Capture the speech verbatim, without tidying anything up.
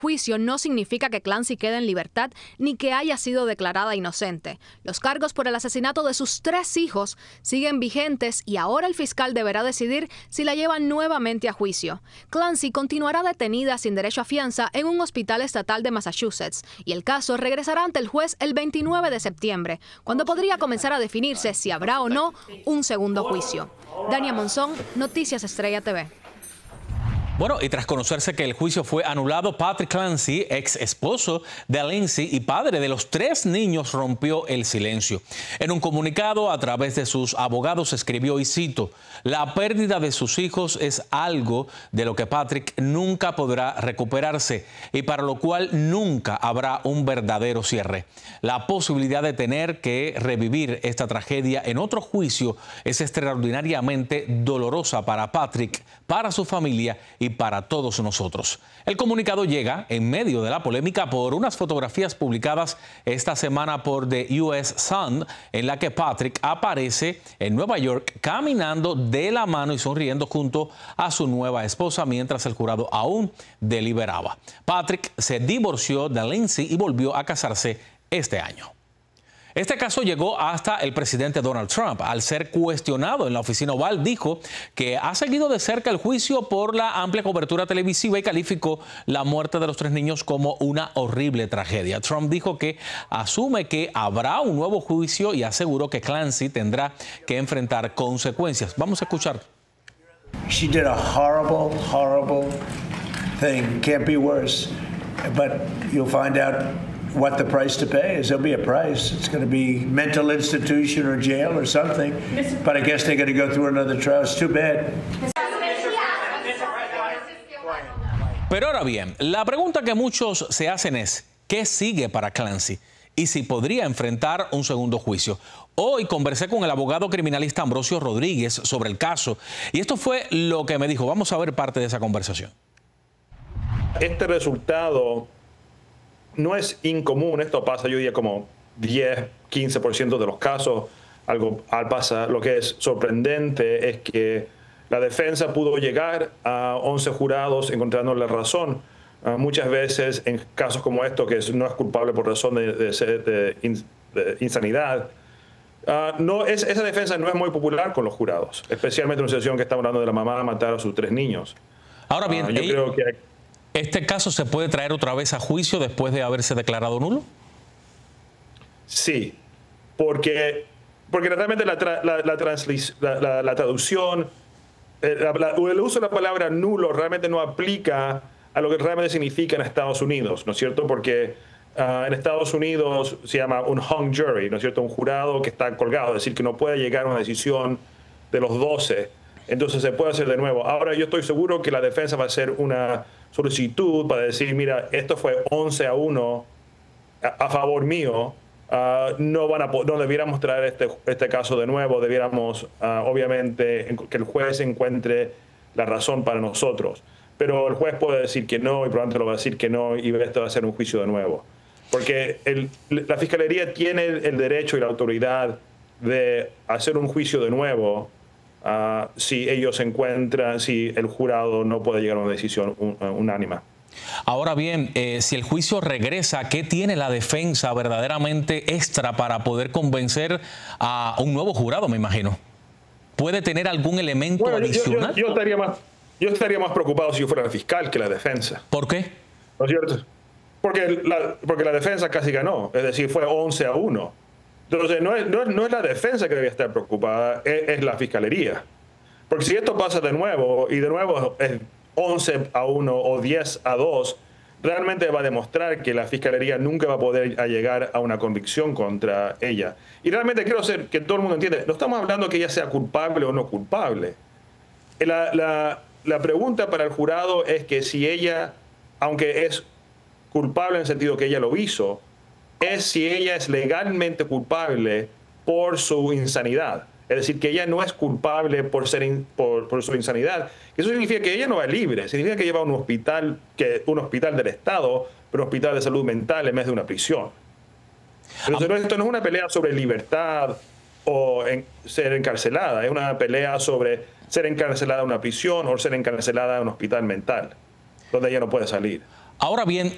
juicio no significa que Clancy quede en libertad ni que haya sido declarada inocente. Los cargos por el asesinato de sus tres hijos siguen vigentes y ahora el fiscal deberá decidir si la llevan nuevamente a juicio. Clancy continuará detenida sin derecho a fianza en un hospital estatal de Massachusetts y el caso regresará ante el juez el veintinueve de septiembre, cuando podría comenzar a definirse si habrá o no un segundo juicio. Dania Monzón, Noticias Estrella T V. Bueno, y tras conocerse que el juicio fue anulado, Patrick Clancy, ex esposo de Lindsay y padre de los tres niños, rompió el silencio. En un comunicado a través de sus abogados escribió, y cito, la pérdida de sus hijos es algo de lo que Patrick nunca podrá recuperarse y para lo cual nunca habrá un verdadero cierre. La posibilidad de tener que revivir esta tragedia en otro juicio es extraordinariamente dolorosa para Patrick, para su familia y para todos nosotros. El comunicado llega en medio de la polémica por unas fotografías publicadas esta semana por The U S Sun, en la que Patrick aparece en Nueva York caminando de la mano y sonriendo junto a su nueva esposa mientras el jurado aún deliberaba. Patrick se divorció de Lindsay y volvió a casarse este año. Este caso llegó hasta el presidente Donald Trump. Al ser cuestionado en la oficina oval, dijo que ha seguido de cerca el juicio por la amplia cobertura televisiva y calificó la muerte de los tres niños como una horrible tragedia. Trump dijo que asume que habrá un nuevo juicio y aseguró que Clancy tendrá que enfrentar consecuencias. Vamos a escuchar. She did a horrible, horrible thing. Can't be worse. But you'll find out what the price to pay is. There'll be a price. It's going to be mental institution or jail or something. But I guess they're going to go through another trial. It's too bad. Pero ahora bien, la pregunta que muchos se hacen es, ¿qué sigue para Clancy? Y si podría enfrentar un segundo juicio. Hoy conversé con el abogado criminalista Ambrosio Rodríguez sobre el caso y esto fue lo que me dijo. Vamos a ver parte de esa conversación. Este resultado no es incomún, esto pasa yo diría como diez, quince por ciento de los casos, algo pasa. Lo que es sorprendente es que la defensa pudo llegar a once jurados encontrando la razón. Uh, muchas veces en casos como estos, que no es culpable por razón de, de, de, de, de insanidad, uh, no, es, esa defensa no es muy popular con los jurados, especialmente en una situación que está hablando de la mamá matar a sus tres niños. Ahora bien, uh, yo ella... creo que ¿este caso se puede traer otra vez a juicio después de haberse declarado nulo? Sí, porque, porque realmente la, tra, la, la, la, la, la traducción, la, la, el uso de la palabra nulo realmente no aplica a lo que realmente significa en Estados Unidos, ¿no es cierto? Porque uh, en Estados Unidos se llama un hung jury, ¿no es cierto? Un jurado que está colgado, es decir, que no puede llegar a una decisión de los doce. Entonces se puede hacer de nuevo. Ahora yo estoy seguro que la defensa va a hacer una solicitud para decir, mira, esto fue once a uno a, a favor mío, uh, no, van a, no debiéramos traer este, este caso de nuevo, debiéramos uh, obviamente que el juez encuentre la razón para nosotros. Pero el juez puede decir que no y probablemente lo va a decir que no y esto va a ser un juicio de nuevo. Porque el, la Fiscalía tiene el derecho y la autoridad de hacer un juicio de nuevo Uh, si ellos encuentran, si el jurado no puede llegar a una decisión un, uh, unánime. Ahora bien, eh, si el juicio regresa, ¿qué tiene la defensa verdaderamente extra para poder convencer a un nuevo jurado, me imagino? ¿Puede tener algún elemento bueno, adicional? Yo, yo, yo, estaría más, yo estaría más preocupado si yo fuera el fiscal que la defensa. ¿Por qué? ¿No es cierto? Porque la, porque la defensa casi ganó, es decir, fue once a uno. Entonces, no es, no, es, no es la defensa que debe estar preocupada, es, es la fiscalía. Porque si esto pasa de nuevo, y de nuevo es once a uno o diez a dos, realmente va a demostrar que la fiscalía nunca va a poder llegar a una convicción contra ella. Y realmente quiero hacer que todo el mundo entienda, no estamos hablando que ella sea culpable o no culpable. La, la, la pregunta para el jurado es que si ella, aunque es culpable en el sentido que ella lo hizo, es si ella es legalmente culpable por su insanidad. Es decir, que ella no es culpable por, ser in, por, por su insanidad. Eso significa que ella no va libre. Significa que lleva a un hospital, que, un hospital del Estado, pero un hospital de salud mental en vez de una prisión. Entonces, ah. esto no es una pelea sobre libertad o en, ser encarcelada. Es una pelea sobre ser encarcelada en una prisión o ser encarcelada en un hospital mental, donde ella no puede salir. Ahora bien,